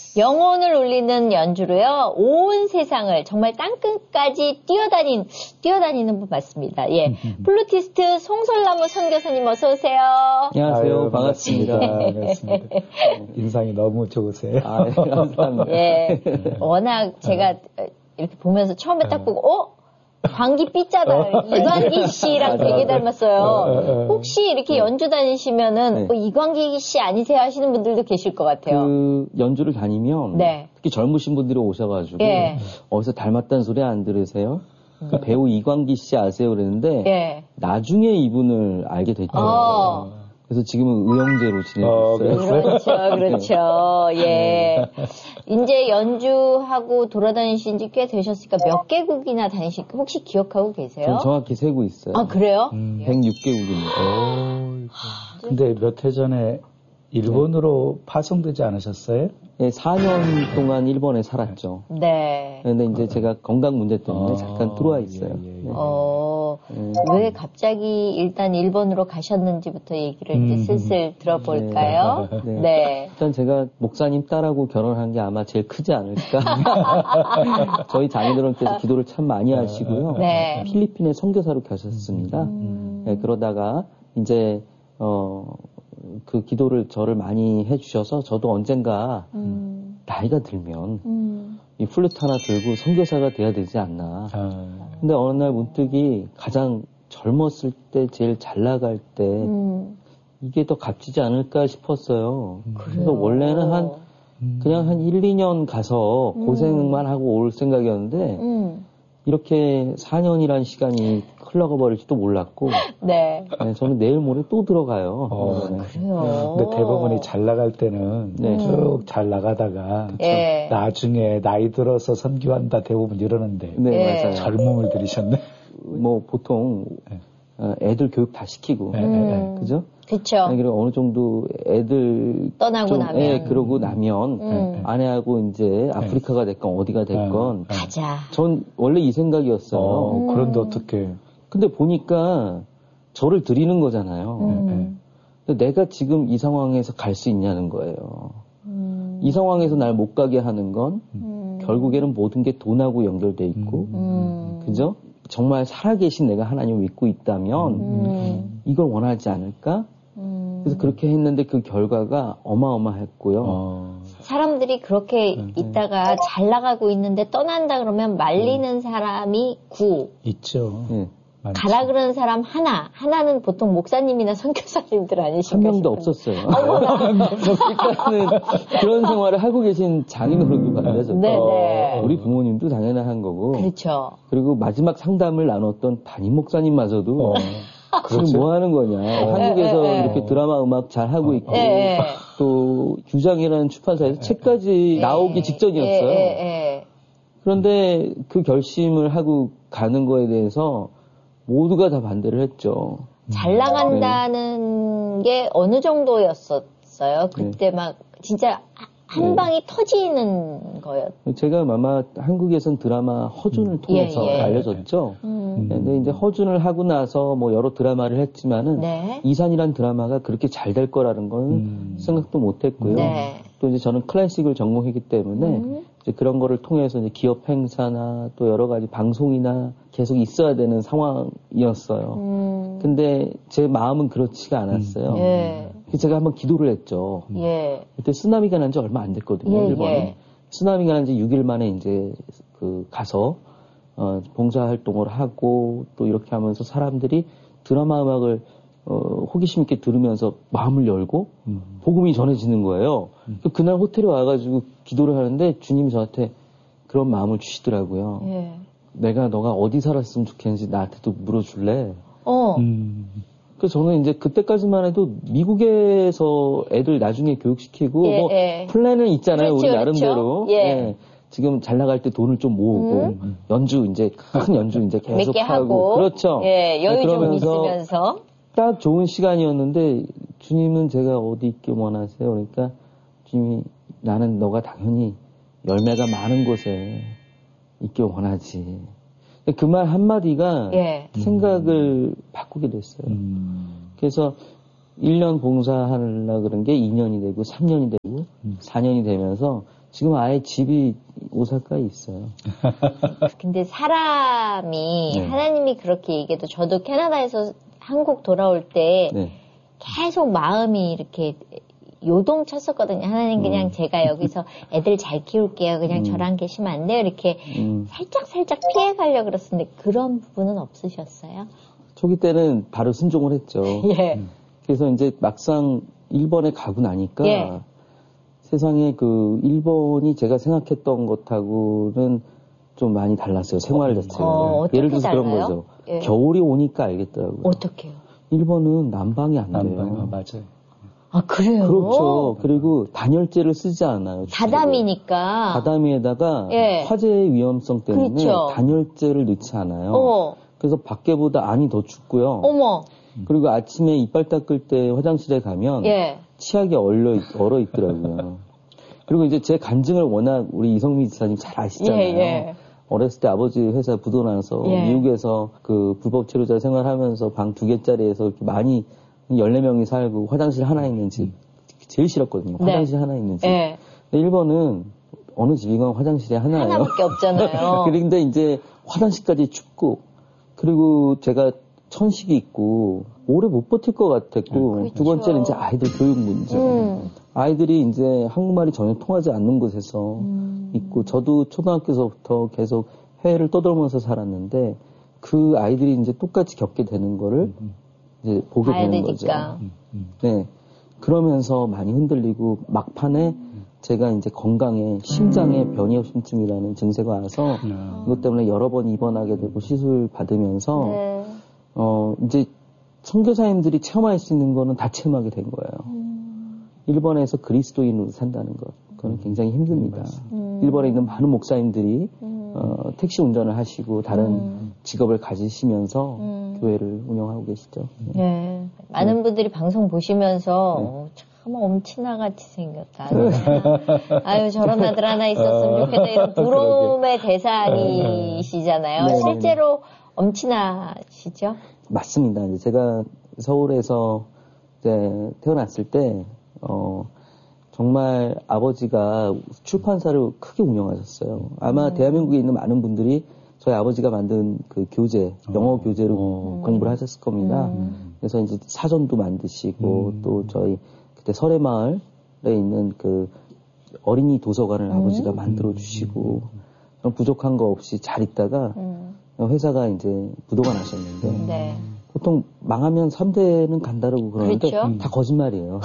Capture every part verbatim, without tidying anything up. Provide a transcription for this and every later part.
영혼을 울리는 연주로요. 온 세상을 정말 땅끝까지 뛰어다닌 뛰어다니는 분 맞습니다. 예, 플루티스트 송설나무 선교사님 어서 오세요. 안녕하세요. 아유, 반갑습니다. 반갑습니다. 인상이 너무 좋으세요. 아, 네, 감사합니다. 예, 워낙 제가 이렇게 보면서 처음에 딱 보고 어? 광기 삐짜다. 이광기 씨랑 되게 닮았어요. 혹시 이렇게 연주 다니시면은 네. 어, 이광기 씨 아니세요 하시는 분들도 계실 것 같아요. 그 연주를 다니면 네. 특히 젊으신 분들이 오셔가지고 예. 어디서 닮았다는 소리 안 들으세요? 그 배우 이광기 씨 아세요? 그랬는데 예. 나중에 이분을 알게 됐죠. 어. 그래서 지금은 의형제로 지내고 어, 있어요. 그렇죠, 그렇죠. 예. 이제 연주하고 돌아다니신 지 꽤 되셨으니까 몇 개국이나 다니실, 혹시 기억하고 계세요? 전 정확히 세고 있어요. 아, 그래요? 음. 백육 개국입니다. 오, 근데 몇 해 전에 일본으로 파송되지 않으셨어요? 네, 사 년 동안 일본에 살았죠. 네. 근데 이제 제가 건강 문제 때문에 아, 잠깐 들어와 있어요. 예, 예, 예. 네. 어, 네. 왜 갑자기 일단 일본으로 가셨는지부터 얘기를 이제 음. 슬슬 들어볼까요? 네. 네. 네. 일단 제가 목사님 딸하고 결혼한 게 아마 제일 크지 않을까. 저희 자녀들한테서 기도를 참 많이 하시고요. 네. 필리핀에 선교사로 가셨습니다. 음. 네, 그러다가 이제 어, 그 기도를 저를 많이 해주셔서 저도 언젠가 음. 나이가 들면 음. 이 플루트 하나 들고 선교사가 돼야 되지 않나. 아, 근데 어느 날 문득이 가장 젊었을 때 제일 잘 나갈 때 음. 이게 더 값지지 않을까 싶었어요. 그래서 그래요. 원래는 한 그냥 한 일, 이 년 가서 고생만 하고 올 생각이었는데 음. 이렇게 사 년이란 시간이 흘러가 버릴지도 몰랐고 네. 네, 저는 내일 모레 또 들어가요. 어, 네. 그래요. 근데 대부분이 잘 나갈 때는 네. 쭉 잘 나가다가 예. 나중에 나이 들어서 선교한다 대부분 이러는데 네, 예. 맞아요. 젊음을 들이셨네. 뭐 보통 네. 어, 애들 교육 다 시키고 네, 음. 네, 그죠? 그쵸. 아니, 그리고 어느 정도 애들 떠나고 좀, 나면. 예, 그러고 나면 음. 아내하고 이제 아프리카가 됐건 어디가 됐건 네. 가자. 전 원래 이 생각이었어요. 어, 그런데 어떻게? 근데 보니까 저를 드리는 거잖아요. 음. 근데 내가 지금 이 상황에서 갈 수 있냐는 거예요. 음. 이 상황에서 날 못 가게 하는 건 음. 결국에는 모든 게 돈하고 연결돼 있고, 음. 그죠? 정말 살아계신 내가 하나님을 믿고 있다면 음. 이걸 원하지 않을까? 음. 그래서 그렇게 했는데 그 결과가 어마어마했고요. 어, 사람들이 그렇게 있다가 잘 나가고 있는데 떠난다 그러면 말리는 사람이 구, 있죠. 예. 많죠. 가라 그러는 사람 하나, 하나는 보통 목사님이나 선교사님들 아니신가 한 명도 싶은데. 없었어요. 그러니까는 그런 생활을 하고 계신 장인어른도 만나셨고, 네네. 우리 부모님도 당연히 한 거고, 그렇죠. 그리고 마지막 상담을 나눴던 담임 목사님마저도 어, 지금 뭐 하는 거냐. 한국에서 에, 에, 에. 이렇게 드라마 음악 잘 하고 있고, 예, 예. 또 규장이라는 출판사에서 책까지 나오기 직전이었어요. 예, 예, 예. 그런데 그 결심을 하고 가는 거에 대해서 모두가 다 반대를 했죠. 잘 나간다는 게 어느 정도였었어요? 그때 막 진짜 한 네. 방이 터지는 거였. 제가 아마 한국에선 드라마 허준을 통해서 예, 예. 알려졌죠. 음. 근데 이제 허준을 하고 나서 뭐 여러 드라마를 했지만은 네. 이산이란 드라마가 그렇게 잘 될 거라는 건 음. 생각도 못 했고요. 네. 또 이제 저는 클래식을 전공했기 때문에 음. 이제 그런 거를 통해서 이제 기업 행사나 또 여러 가지 방송이나 계속 있어야 되는 상황이었어요. 음. 근데 제 마음은 그렇지가 않았어요. 예. 그래서 제가 한번 기도를 했죠. 예. 그때 쓰나미가 난 지 얼마 안 됐거든요, 예, 일본에. 예. 쓰나미가 난 지 육 일 만에 이제 그 가서 어 봉사 활동을 하고 또 이렇게 하면서 사람들이 드라마 음악을 어 호기심 있게 들으면서 마음을 열고 음. 복음이 전해지는 거예요. 음. 그날 호텔에 와가지고 기도를 하는데 주님이 저한테 그런 마음을 주시더라고요. 예. 내가 너가 어디 살았으면 좋겠는지 나한테도 물어줄래? 어. 음. 그래서 저는 이제 그때까지만 해도 미국에서 애들 나중에 교육시키고 예, 뭐 예. 플랜은 있잖아요. 그렇죠, 우리 나름대로. 그렇죠. 예. 지금 잘 나갈 때 돈을 좀 모으고 음. 연주 이제 큰 연주 이제 몇 계속 개 하고 하고. 그렇죠. 예. 여유 네, 좀 그러면서 있으면서. 딱 좋은 시간이었는데 주님은 제가 어디 있길 원하세요? 그러니까 주님이 나는 너가 당연히 열매가 많은 곳에 있길 원하지. 그 말 한마디가 예. 생각을 바꾸게 됐어요. 음. 그래서 일 년 봉사하려고 그런 게 이 년이 되고 삼 년이 되고 음. 사 년이 되면서 지금 아예 집이 오사카에 있어요. 근데 사람이 네. 하나님이 그렇게 얘기해도 저도 캐나다에서 한국 돌아올 때 네. 계속 마음이 이렇게 요동쳤었거든요. 하나님 그냥 음. 제가 여기서 애들 잘 키울게요. 그냥 음. 저랑 계시면 안 돼요. 이렇게 음. 살짝 살짝 피해가려고 그랬었는데 그런 부분은 없으셨어요? 초기 때는 바로 순종을 했죠. 예. 그래서 이제 막상 일본에 가고 나니까 예. 세상에 그 일본이 제가 생각했던 것하고는 좀 많이 달랐어요. 생활 자체가. 어, 예를 들어서 달라요? 그런 거죠. 예. 겨울이 오니까 알겠더라고요. 어떻게요? 일본은 난방이 안 난방, 돼요. 아, 맞아요. 아, 그래요? 그렇죠. 그리고 단열재를 쓰지 않아요. 다다미니까. 다다미에다가 예. 화재 위험성 때문에 그렇죠. 단열재를 넣지 않아요. 어. 그래서 밖에보다 안이 더 춥고요. 어머. 그리고 아침에 이빨 닦을 때 화장실에 가면 예. 치약이 얼려 있, 얼어 있더라고요. 그리고 이제 제 간증을 워낙 우리 이성미 지사님 잘 아시잖아요. 예, 예. 어렸을 때 아버지 회사 부도나서 예. 미국에서 그 불법 체류자 생활하면서 방 두 개짜리에서 이렇게 많이 열네 명이 살고 화장실 하나 있는 집 제일 싫었거든요. 네. 화장실 하나 있는 집. 예. 근데 일본은 어느 집이건 화장실이 하나예요. 하나밖에 없잖아요. 그런데 이제 화장실까지 춥고 그리고 제가 천식이 있고 오래 못 버틸 것 같았고 그렇죠. 두 번째는 이제 아이들 교육 문제. 음. 아이들이 이제 한국말이 전혀 통하지 않는 곳에서 음. 있고 저도 초등학교에서부터 계속 해외를 떠돌면서 살았는데 그 아이들이 이제 똑같이 겪게 되는 거를 음. 이제 보게 되는 되니까. 거죠. 네. 그러면서 많이 흔들리고 막판에 음. 제가 이제 건강에 심장에 음. 변이협심증이라는 증세가 와서 음. 이것 때문에 여러 번 입원하게 되고 시술 받으면서 네. 어 이제 선교사님들이 체험할 수 있는 거는 다 체험하게 된 거예요. 음. 일본에서 그리스도인으로 산다는 것. 그건 굉장히 힘듭니다. 음. 일본에 있는 많은 목사님들이 음. 어, 택시 운전을 하시고 다른 음. 직업을 가지시면서 음. 교회를 운영하고 계시죠. 네. 네. 많은 네. 분들이 방송 보시면서 네. 어, 참 엄친아같이 생겼다. 아유 저런 아들 하나 있었으면 좋겠다. 이런 부러움의 대상이시잖아요. 네. 실제로 엄친아시죠? 맞습니다. 이제 제가 서울에서 이제 태어났을 때 어, 정말 아버지가 출판사를 크게 운영하셨어요. 아마 음. 대한민국에 있는 많은 분들이 저희 아버지가 만든 그 교재, 영어 어. 교재로 어. 공부를 하셨을 겁니다. 음. 그래서 이제 사전도 만드시고 음. 또 저희 그때 설해마을에 있는 그 어린이 도서관을 음. 아버지가 만들어 주시고 음. 부족한 거 없이 잘 있다가 음. 회사가 이제 부도가 나셨는데 네. 보통 망하면 삼 대는 간다라고 그러는데 그렇죠? 다 거짓말이에요.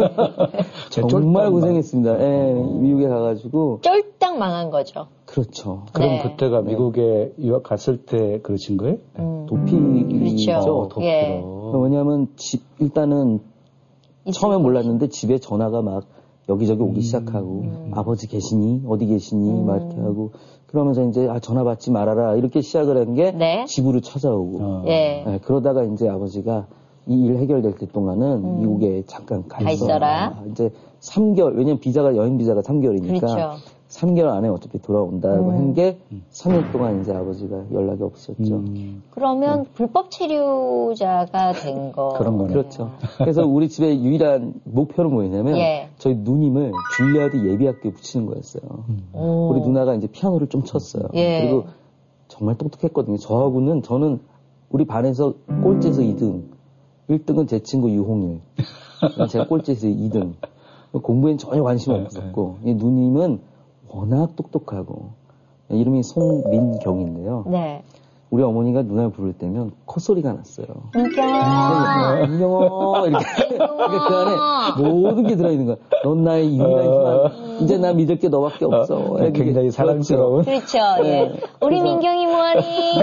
네. 정말 고생했습니다. 예, 네, 미국에 가가지고 쫄딱 망한 거죠. 그렇죠. 그럼 네. 그때가 미국에 유학 갔을 때 그러신 거예요? 음. 도피죠. 그렇죠. 도피로. 예. 왜냐하면 집 일단은 처음에 몰랐는데 집에 전화가 막 여기저기 오기 음. 시작하고 음. 아버지 계시니 어디 계시니 음. 막 이렇게 하고 그러면서 이제 아 전화 받지 말아라 이렇게 시작을 한 게 네. 집으로 찾아오고 어. 예. 네, 그러다가 이제 아버지가 이 일 해결될 때 동안은 음. 미국에 잠깐 가 있어라. 이제 삼 개월 왜냐면 비자가 여행 비자가 삼 개월이니까 그렇죠. 삼 개월 안에 어차피 돌아온다고 음. 한 게 삼 년 동안 이제 아버지가 연락이 없었죠. 음. 그러면 네. 불법 체류자가 된 거. 그런 거네. 그렇죠. 그래서 우리 집의 유일한 목표는 뭐였냐면 예. 저희 누님을 줄리아드 예비학교에 붙이는 거였어요. 음. 우리 누나가 이제 피아노를 좀 쳤어요. 예. 그리고 정말 똑똑했거든요. 저하고는 저는 우리 반에서 꼴찌에서 이 등, 일 등은 제 친구 유홍일. 제가 꼴찌에서 이 등. 공부엔 전혀 관심 없었고 이 누님은 워낙 똑똑하고 이름이 송민경인데요. 네. 우리 어머니가 누나를 부를 때면 콧소리가 났어요. 민경아. 민경아. 이렇게. 그러니까 그 안에 모든 게 들어있는 거야. 넌 나의 유일한 희망. 이제 나 믿을 게 너밖에 없어. 어, 굉장히 사랑스러운. 그렇죠. 예. 우리 민경이 뭐하니?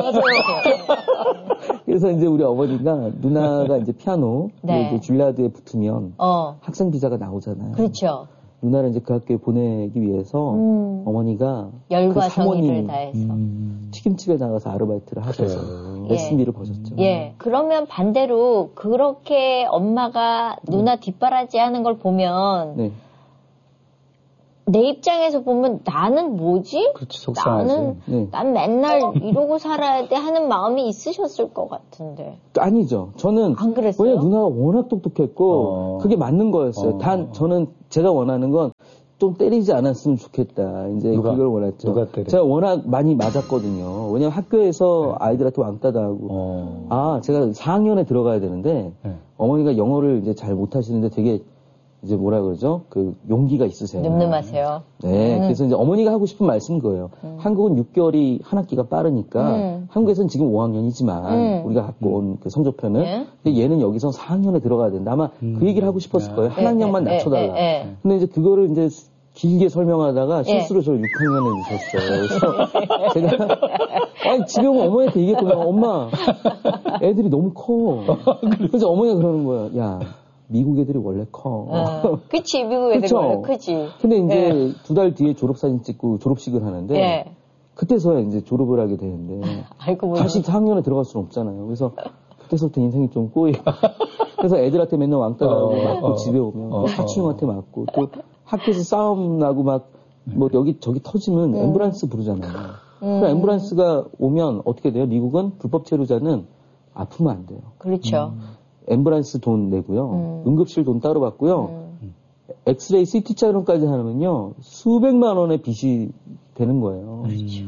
그래서 이제 우리 어머니가 누나가 이제 피아노, 네. 이제 줄리아드에 붙으면 어. 학생 비자가 나오잖아요. 그렇죠. 누나를 이제 그 학교에 보내기 위해서 음. 어머니가 열과 그 성의를 다해서 음. 치킨집에 나가서 아르바이트를 하셔서 레슨비를 예. 버셨죠. 예. 그러면 반대로 그렇게 엄마가 누나 뒷바라지 하는 걸 보면 네. 내 입장에서 보면 나는 뭐지? 그렇지, 속상하지. 나는, 네. 난 맨날 이러고 살아야 돼 하는 마음이 있으셨을 것 같은데. 아니죠. 저는. 안 그랬어요? 왜냐면 누나가 워낙 똑똑했고, 어. 그게 맞는 거였어요. 어. 단, 저는 제가 원하는 건 좀 때리지 않았으면 좋겠다. 이제 누가, 그걸 원했죠. 누가 때려? 제가 워낙 많이 맞았거든요. 왜냐면 학교에서 네. 아이들한테 왕따 당하고. 어. 아, 제가 사 학년에 들어가야 되는데, 네. 어머니가 영어를 이제 잘 못하시는데 되게 이제 뭐라 그러죠? 그 용기가 있으세요. 늠름하세요. 네. 음. 그래서 이제 어머니가 하고 싶은 말씀은 그거예요. 음. 한국은 육 개월이 한 학기가 빠르니까 음. 한국에서는 지금 오 학년이지만 음. 우리가 갖고 온 그 성적표는 네? 근데 얘는 여기서 사 학년에 들어가야 된다. 아마 음. 그 얘기를 하고 싶었을 거예요. 한 네, 학년만 네, 낮춰달라. 네, 네. 근데 이제 그거를 이제 길게 설명하다가 실수로 네. 저를 육 학년에 주셨어요. 그래서 제가 아니 집에 오면 어머니한테 얘기했거든요. 엄마 애들이 너무 커. 그래서 어머니가 그러는 거예요. 야. 미국 애들이 원래 커. 어, 그치, 미국 애들이 그쵸? 원래 크지. 근데 이제 네. 두 달 뒤에 졸업사진 찍고 졸업식을 하는데, 네. 그때서야 이제 졸업을 하게 되는데, 아이고, 다시 사 학년에 들어갈 수는 없잖아요. 그래서 그때서부터 인생이 좀 꼬이고, 그래서 애들한테 맨날 왕따 가고 어, 맞고 어, 집에 오면 어, 하치형한테 맞고, 또 학교에서 싸움 나고 막, 뭐 여기 저기 터지면 음. 앰뷸런스 부르잖아요. 음. 그 앰뷸런스가 오면 어떻게 돼요? 미국은 불법 체류자는 아프면 안 돼요. 그렇죠. 음. 앰뷸런스 돈 내고요. 음. 응급실 돈 따로 받고요. 음. 엑스레이 씨티 촬영까지 하면요. 수백만 원의 빚이 되는 거예요. 그렇죠.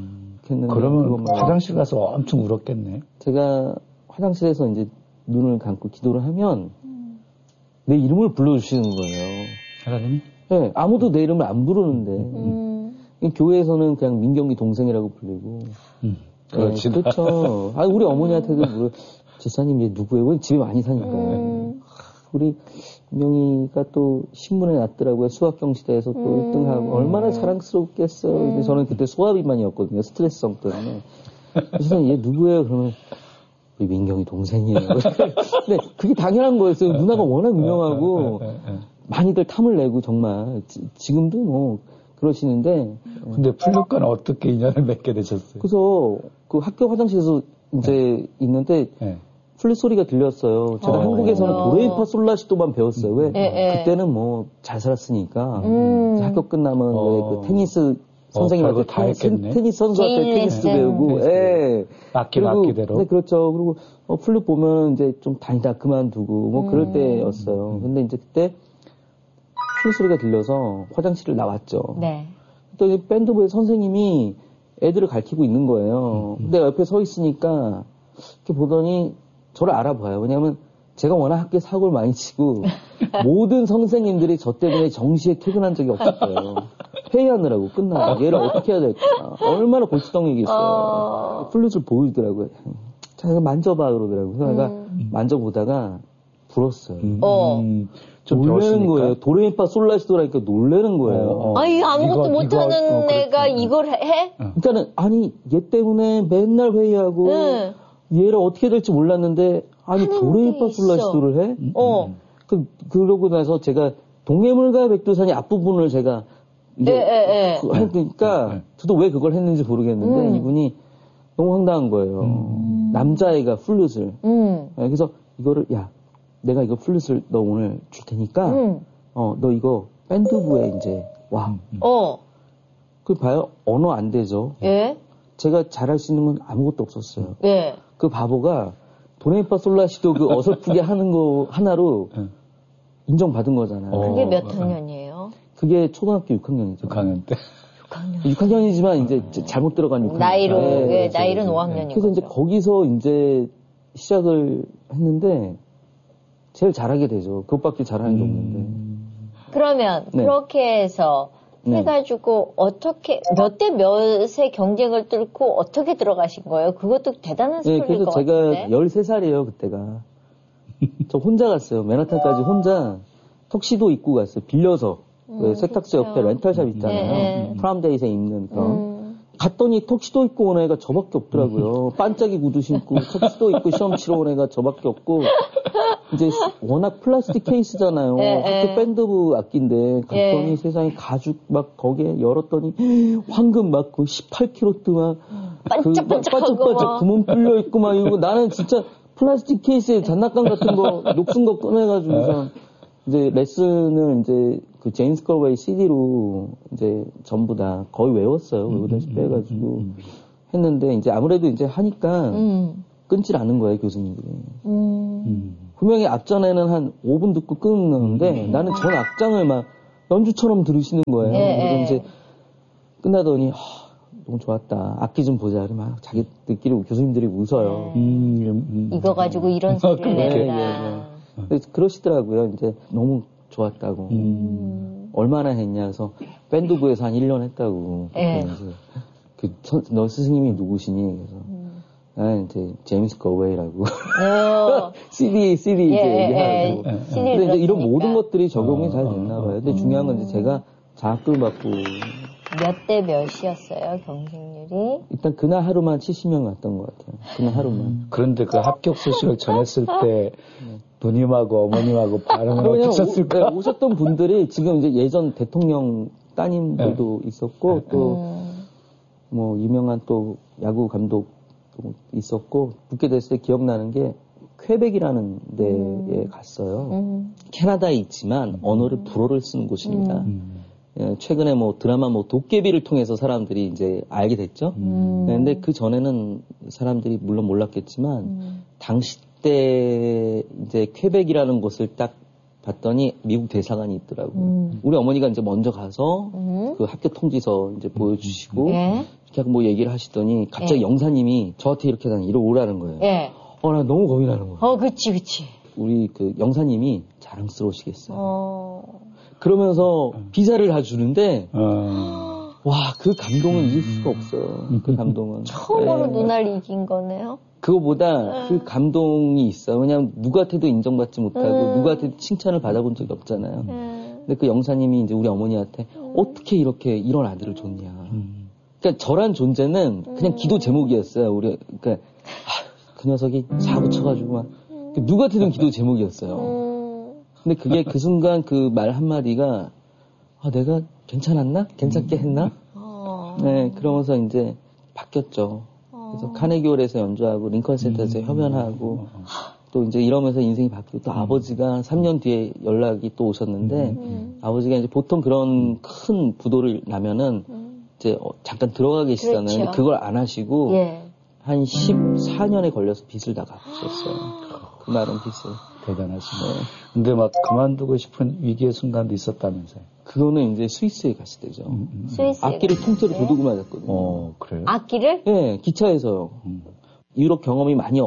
그러면 화장실 가서 엄청 울었겠네. 제가 화장실에서 이제 눈을 감고 기도를 하면 음. 내 이름을 불러주시는 거예요. 하나님이? 네. 아무도 내 이름을 안 부르는데. 음. 교회에서는 그냥 민경이 동생이라고 불리고. 음. 그렇지. 네, 그렇죠. 아, 우리 어머니한테도 물어. 지사님 얘 누구예요? 왜 집에 많이 사니까. 음. 우리 명희가 또 신문에 났더라고요. 수학경시대에서 또 음. 일 등하고 얼마나 자랑스럽겠어. 음. 근데 저는 그때 소아비만이었거든요. 스트레스성 때문에. 지사님 얘 누구예요? 그러면 우리 민경이 동생이에요. 근데 그게 당연한 거였어요. 누나가 워낙 유명하고 많이들 탐을 내고 정말 지, 지금도 뭐 그러시는데. 근데 플루과는 어떻게 인연을 맺게 되셨어요? 그래서 그 학교 화장실에서 이제 네. 있는데 네. 플룻 소리가 들렸어요. 제가 어. 한국에서는 도레미파 솔라시도만 배웠어요. 왜? 네. 그때는 뭐 잘 살았으니까 음. 학교 끝나면 어. 왜 그 테니스 선생님한테 어, 테니스, 테니스 선수한테 테니스도 배우고, 예. 맞기 맞기대로. 네, 그렇죠. 그리고 어, 플룻 보면 이제 좀 다니다 그만두고 뭐 음. 그럴 때였어요. 근데 이제 그때 플룻 소리가 들려서 화장실을 나왔죠. 네. 또 밴드부의 선생님이 애들을 가르치고 있는 거예요. 근데 옆에 서 있으니까 이렇게 보더니 저를 알아봐요. 왜냐하면 제가 워낙 학교에 사고를 많이 치고 모든 선생님들이 저 때문에 정시에 퇴근한 적이 없었어요. 회의하느라고 끝나고 얘를 어떻게 해야 될까. 얼마나 골칫덩이겠어요. 어... 플룻을 보여주더라고요. 자, 이거 만져봐 그러더라고요. 그래서 내가 음. 만져보다가 불었어요. 음. 어. 좀 놀라는 거예요. 도레미파 솔라시도라니까 놀라는 거예요. 어, 어. 아니 아무것도 이거, 못하는 이거, 애가 어, 이걸 해? 그러니까는 아니 얘 때문에 맨날 회의하고 응. 얘를 어떻게 될지 몰랐는데 아니 도레미파 솔라시도를 해? 어. 그 그러고 나서 제가 동해물과 백두산이 앞부분을 제가 이제 에, 에, 에. 그, 하니까 저도 왜 그걸 했는지 모르겠는데 음. 이분이 너무 황당한 거예요. 음. 남자애가 플룻을. 음. 그래서 이거를 야 내가 이거 플룻을 너 오늘 줄 테니까, 음. 어, 너 이거 밴드부에 이제 와. 어. 그 봐요. 언어 안 되죠. 예. 제가 잘할 수 있는 건 아무것도 없었어요. 예. 그 바보가 도레미파 솔라시도 그 어설프게 하는 거 하나로 인정받은 거잖아요. 그게 몇 학년이에요? 그게 초등학교 육 학년이죠. 육 학년 때. 육 학년. 육 학년이지만 이제 잘못 들어간 육 학년. 나이로, 네, 예, 나이는 오 학년이고. 그래서 이제 거기서 이제 시작을 했는데, 제일 잘하게 되죠. 그것밖에 잘하는 게 음... 없는데. 그러면 네. 그렇게 해서 네. 해가지고 어떻게 몇 대 몇의 경쟁을 뚫고 어떻게 들어가신 거예요? 그것도 대단한 스토리일 네, 그래서 것 제가 같은데. 열세 살이에요 그때가. 저 혼자 갔어요. 맨하탄까지 혼자 턱시도 입고 갔어요. 빌려서. 음, 그 세탁소 옆에 렌탈샵 있잖아요. 네. 프람데이에 입는 그런. 음. 갔더니 턱시도 입고 온 애가 저밖에 없더라고요. 반짝이 구두 신고 턱시도 입고 시험 치러 온 애가 저밖에 없고 이제 워낙 플라스틱 케이스잖아요. 에, 학교 에. 밴드부 악기인데 갔더니 에. 세상에 가죽 막 거기에 열었더니 황금 막 그 십팔 캐럿 막 반짝반짝한 거 반짝반짝 구멍 뚫려 있고 막 이러고 나는 진짜 플라스틱 케이스에 장난감 같은 거 녹슨 거 꺼내가지고서 이제 레슨을 이제 그 제임스 걸웨이 씨디로 이제 전부 다 거의 외웠어요. 외우다시피 음, 해가지고 음, 음, 했는데 이제 아무래도 이제 하니까 음. 끊질 않은 거예요, 교수님들이. 음. 분명히 앞전에는 한 오 분 듣고 끊는데 음. 나는 전 악장을 막 연주처럼 들으시는 거예요. 예, 그래서 예. 이제 끝나더니 하, 너무 좋았다. 악기 좀 보자. 그러면 자기들끼리 교수님들이 웃어요. 네. 음, 음, 이거 가지고 이런 소리를 네, 낸다. 네, 네. 그러시더라고요. 이제 너무 좋았다고. 음. 얼마나 했냐 해서 밴드부에서 한 일 년 했다고. 네. 그, 너 스승님이 누구시니? 그래서 음. 아, 이제 제임스 걸웨이라고. 씨디, 씨디 예, 이제 예, 얘기하고. 예. 근데 이제 이런 모든 것들이 적용이 어, 잘 됐나 봐요. 근데 음. 중요한 건 이제 제가 장학금 받고. 몇 대 몇이었어요, 경쟁률이? 일단 그날 하루만 칠십 명 갔던 것 같아요. 그날 하루만. 음. 그런데 그 합격 소식을 전했을 때 누님하고 어머님하고 반응은 어떠셨을까? 오, 오셨던 분들이 지금 이제 예전 대통령 따님들도 네. 있었고, 네. 또, 뭐, 유명한 또 야구 감독 있었고, 붙게 됐을 때 기억나는 게, 퀘벡이라는 데에 음. 갔어요. 음. 캐나다에 있지만, 음. 언어를 불어를 쓰는 곳입니다. 음. 예, 최근에 뭐 드라마 뭐 도깨비를 통해서 사람들이 이제 알게 됐죠. 음. 네, 근데 그 전에는 사람들이 물론 몰랐겠지만, 음. 당시 때 이제 퀘벡이라는 곳을 딱 봤더니 미국 대사관이 있더라고요. 음. 우리 어머니가 이제 먼저 가서 음. 그 합격 통지서 이제 보여주시고, 예. 이렇게 하고 뭐 얘기를 하시더니 갑자기 예. 영사님이 저한테 이렇게 다니, 이러 오라는 거예요. 예. 어, 나 너무 겁이 나는 거예요. 어, 그치, 그치. 우리 그 영사님이 자랑스러우시겠어요. 어. 그러면서 비자를 다 주는데, 어. 와, 그 감동은 잊을 수가 없어요. 그 감동은. 처음으로 네. 누나를 이긴 거네요? 그거보다 음. 그 감동이 있어요. 왜냐면 누구한테도 인정받지 못하고, 음. 누구한테도 칭찬을 받아본 적이 없잖아요. 음. 근데 그 영사님이 이제 우리 어머니한테 음. 어떻게 이렇게 이런 아들을 줬냐. 음. 그러니까 저란 존재는 그냥 음. 기도 제목이었어요. 우리, 그러니까, 아, 그 녀석이 사고 쳐가지고 막, 누구한테든 기도 제목이었어요. 근데 그게 그 순간 그 말 한마디가, 아, 내가 괜찮았나? 괜찮게 했나? 어. 네, 그러면서 이제 바뀌었죠. 그래서 어. 카네기홀에서 연주하고, 링컨 센터에서 음. 협연하고, 또 이제 이러면서 인생이 바뀌고, 또 음. 아버지가 삼 년 뒤에 연락이 또 오셨는데, 음. 아버지가 이제 보통 그런 큰 부도를 나면은, 음. 이제 어, 잠깐 들어가 계시잖아요. 그렇죠. 근데 그걸 안 하시고, 예. 한 십사 년에 걸려서 빚을 다 갚으셨어요. 그 많은 빚을. 대단하시네. 근데 막 그만두고 싶은 위기의 순간도 있었다면서요? 그거는 이제 스위스에 갔을 때죠. 음, 음. 스위스 악기를 통째로 도둑을 맞았거든요. 어, 그래요? 악기를? 네, 기차에서요. 음. 유럽 경험이 많이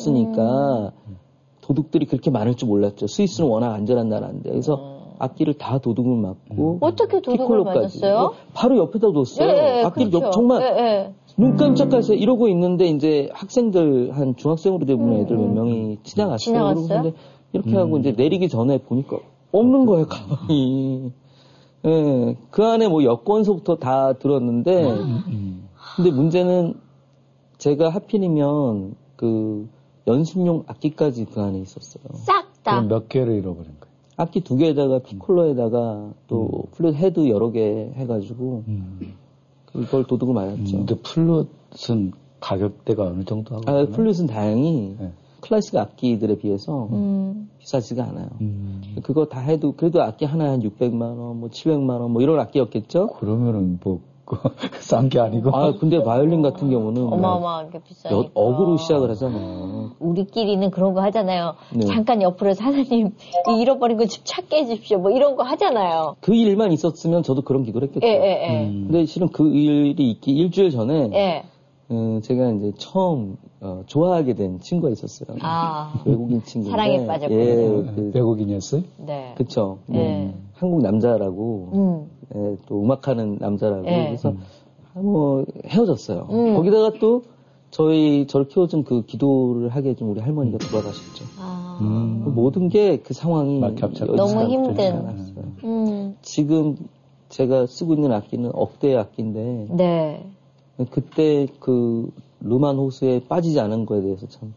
없었으니까 음. 도둑들이 그렇게 많을 줄 몰랐죠. 스위스는 워낙 안전한 나라인데. 그래서 음. 악기를 다 도둑을 맞고. 음. 어떻게 도둑을 맞았어요? 바로 옆에다 뒀어요. 예, 예, 악기를 그렇죠. 옆, 정말. 예, 예. 눈 깜짝해서 이러고 있는데 이제 학생들 한 중학생으로 되는 애들 몇 명이 지나갔어요. 지나갔어요? 근데 이렇게 음. 하고 이제 내리기 전에 보니까 없는 거예요, 가방이. 예, 네, 그 안에 뭐 여권서부터 다 들었는데, 음. 근데 문제는 제가 하필이면 그 연습용 악기까지 그 안에 있었어요. 싹 다. 그럼 몇 개를 잃어버린 거예요? 악기 두 개에다가 피콜로에다가 또 음. 플룻 헤드 여러 개 해가지고. 음. 그걸 도둑을 맞았죠. 음, 근데 플룻은 가격대가 어느 정도 하고? 아, 플룻은 다행히 네. 클래식 악기들에 비해서 음. 비싸지가 않아요. 음. 그거 다 해도 그래도 악기 하나에 한 육백만 원, 뭐 칠백만 원, 뭐 이런 악기였겠죠? 그러면은 뭐 싼 게 아니고. 아, 근데 바이올린 같은 경우는 어마어마하게 비싸니까. 억으로 시작을 하잖아요. 우리끼리는 그런 거 하잖아요. 네. 잠깐 옆으로 사장님 잃어버린 거 좀 찾게 해주십시오. 뭐 이런 거 하잖아요. 그 일만 있었으면 저도 그런 기도를 했겠죠. 예, 예, 예. 음. 근데 실은 그 일이 있기 일주일 전에 예. 어, 제가 이제 처음 어, 좋아하게 된 친구가 있었어요. 아, 외국인 친구인데. 사랑에 빠졌군요. 예, 그, 외국인이었어요? 네. 그쵸. 네. 네. 한국 남자라고 음. 예, 또 음악하는 남자라고 예. 그래서 음. 뭐 헤어졌어요. 음. 거기다가 또 저희 저를 키워준 그 기도를 하게 해준 우리 할머니가 돌아가셨죠. 아. 음. 그 모든 게 그 상황이 너무 힘든. 음. 지금 제가 쓰고 있는 악기는 억대의 악기인데 네. 그때 그 르만 호수에 빠지지 않은 거에 대해서 참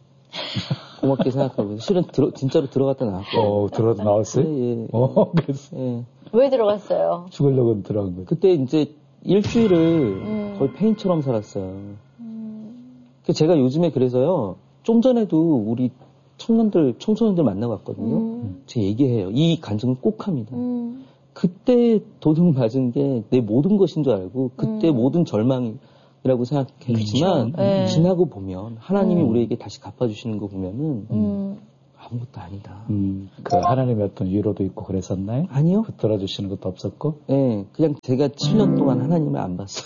고맙게 생각하고 실은 들어, 진짜로 들어갔다 나왔고. 어, 들어갔다 나왔어요? 예, 예. 어, 그랬어. 예. 왜 들어갔어요? 죽으려고 들어간 거예요. 그때 이제 일주일을 음. 거의 페인처럼 살았어요. 음. 제가 요즘에 그래서요, 좀 전에도 우리 청년들, 청소년들 만나고 왔거든요. 음. 제가 얘기해요. 이 간증을 꼭 합니다. 음. 그때 도둑 맞은 게 내 모든 것인 줄 알고 그때 음. 모든 절망이라고 생각했지만 음. 지나고 보면 하나님이 음. 우리에게 다시 갚아주시는 거 보면은 음. 아무것도 아니다. 음. 그 하나님의 어떤 위로도 있고 그랬었나요? 아니요. 붙들어 주시는 것도 없었고? 네, 그냥 제가 칠 년 동안 하나님을 안 봤어요.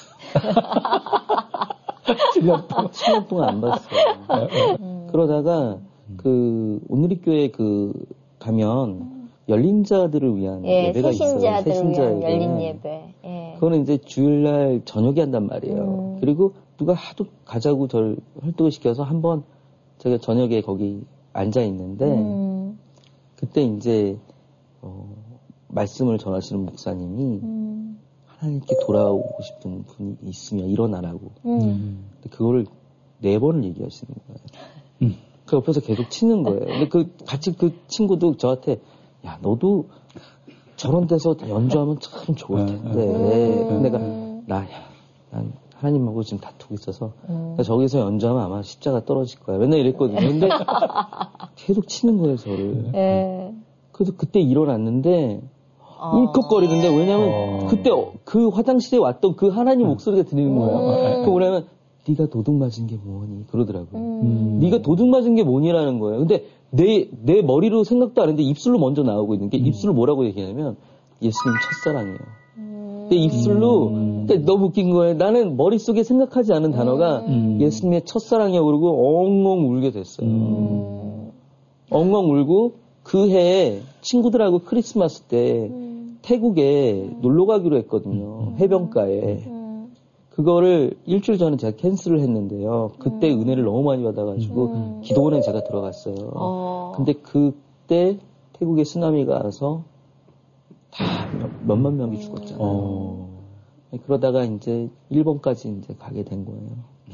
칠 년 동안, 칠 년 동안 안 봤어요. 음. 그러다가 그 오늘의 교회 그 가면 열린 자들을 위한 예, 예배가 있어요. 새신자들을 위한 열린 예배. 예. 그거는 이제 주일날 저녁에 한단 말이에요. 음. 그리고 누가 하도 가자고 저를 활동을 시켜서 한번 제가 저녁에 거기 앉아 있는데 음. 그때 이제 어, 말씀을 전하시는 목사님이 음. 하나님께 돌아오고 싶은 분이 있으면 일어나라고. 음. 근데 그거를 네 번을 얘기하시는 거예요. 음. 그 옆에서 계속 치는 거예요. 근데 그 같이 그 친구도 저한테 야 너도 저런 데서 연주하면 참 좋을 텐데. 음. 내가 나 야, 난 하나님하고 지금 다투고 있어서 음. 저기서 연주하면 아마 십자가 떨어질 거야. 맨날 이랬거든요. 근데 계속 치는 거예요 저를. 네. 그래서 그때 일어났는데 어. 울컥거리는데 왜냐면 어. 그때 그 화장실에 왔던 그 하나님 목소리가 들리는 거예요. 음. 그 뭐냐면 네가 도둑 맞은 게 뭐니 그러더라고요. 음. 네가 도둑 맞은 게 뭐니라는 거예요. 근데 내, 내 머리로 생각도 안 했는데 입술로 먼저 나오고 있는 게 음. 입술로 뭐라고 얘기하냐면 예수님 첫사랑이에요. 음. 근데 입술로 음. 근데 너무 웃긴 거예요. 나는 머릿속에 생각하지 않은 단어가 음. 예수님의 첫사랑이라고 그러고 엉엉 울게 됐어요. 음. 엉엉 울고 그 해에 친구들하고 크리스마스 때 음. 태국에 음. 놀러 가기로 했거든요. 음. 해변가에. 음. 그거를 일주일 전에 제가 캔슬을 했는데요. 그때 음. 은혜를 너무 많이 받아가지고 음. 기도원에 제가 들어갔어요. 어. 근데 그때 태국에 쓰나미가 와서 다 몇만 명이 죽었잖아요. 어. 그러다가 이제 일본까지 이제 가게 된 거예요.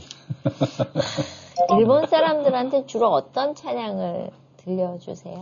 일본 사람들한테 주로 어떤 찬양을 들려주세요?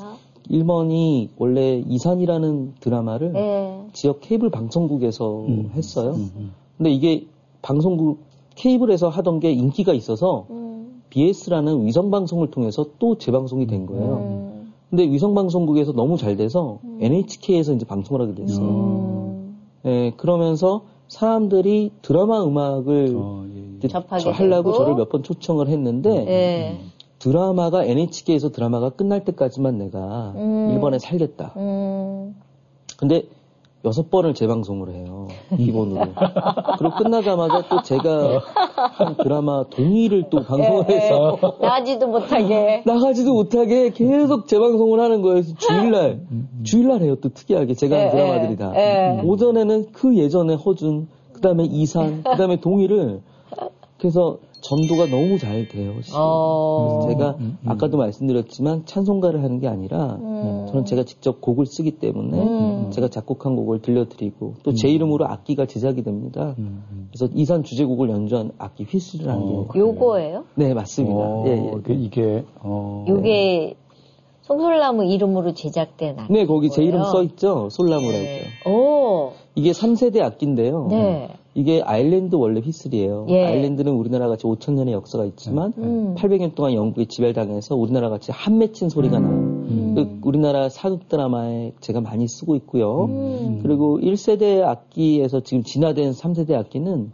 일본이 원래 이산이라는 드라마를 네. 지역 케이블 방송국에서 음. 했어요. 음. 근데 이게 방송국 케이블에서 하던 게 인기가 있어서 음. 비에스라는 위성방송을 통해서 또 재방송이 된 거예요. 음. 근데 위성방송국에서 너무 잘 돼서 음. 엔에이치케이에서 이제 방송을 하게 됐어요. 음. 예, 그러면서 사람들이 드라마 음악을 어, 예, 예. 하려고 저를 몇 번 초청을 했는데 예. 드라마가 엔에이치케이에서 드라마가 끝날 때까지만 내가 음. 일본에 살겠다. 음. 근데 여섯 번을 재방송을 해요. 기본으로. 그리고 끝나자마자 또 제가 한 드라마 동의를 또 방송을 예, 해서. 예. 나가지도 못하게. 나가지도 못하게 계속 재방송을 하는 거예요. 주일날. 주일날 해요. 또 특이하게. 제가 한 예, 드라마들이 다. 예. 오전에는 그 예전에 허준, 그 다음에 이산, 그 다음에 동의를. 그래서 전도가 너무 잘 돼요. 어... 그래서 제가 음, 음. 아까도 말씀드렸지만 찬송가를 하는 게 아니라 음. 저는 제가 직접 곡을 쓰기 때문에 음. 제가 작곡한 곡을 들려드리고 또 제 이름으로 악기가 제작이 됩니다. 음. 그래서 이산 주제곡을 연주한 악기 휘슬을 한 게. 어, 요거예요? 네, 맞습니다. 어, 예, 예. 그 이게 어... 요게 송솔나무 이름으로 제작된 악기. 네, 거기 제 이름 써 있죠. 솔나무라고. 네. 오. 이게 삼 세대 악기인데요. 네. 이게 아일랜드 원래 휘슬이에요. 예. 아일랜드는 우리나라 같이 오천 년의 역사가 있지만 음. 팔백 년 동안 영국에 지배당해서 우리나라 같이 한 맺힌 소리가 나요. 음. 그 우리나라 사극 드라마에 제가 많이 쓰고 있고요. 음. 그리고 일 세대 악기에서 지금 진화된 삼 세대 악기는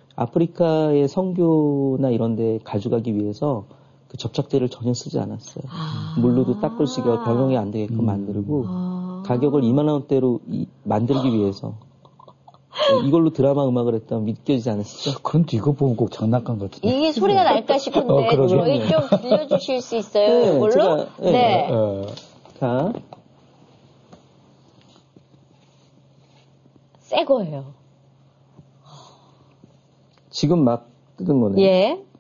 아프리카의 선교나 이런 데 가져가기 위해서 그 접착제를 전혀 쓰지 않았어요. 아. 물로도 닦을 수 있게 병용이 안 되게끔 음. 만들고 아. 가격을 이만 원대로 이, 만들기 위해서 이걸로 드라마 음악을 했다면 믿겨지지 않으시죠? 그런데 이거 보면 꼭 장난감 같은데. 이게 소리가 날까 싶은데 어, 저희 좀 들려주실 수 있어요? 네, 이걸로? 제가, 네. 네. 어. 자, 새 거예요. 지금 막 뜯은 거네요. 예.